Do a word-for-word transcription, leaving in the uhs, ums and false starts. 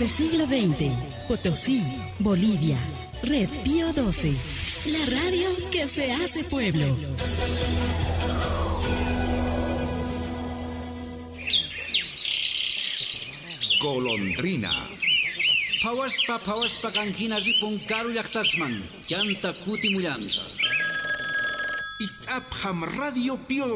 Desde siglo veinte, Potosí, Bolivia, Red Pío doce, la radio que se hace pueblo. Golondrina. Pawaspa pawaspa kanhina ripon karu llaqtasman, llanta kuti mullanta. Istapham Radio Pío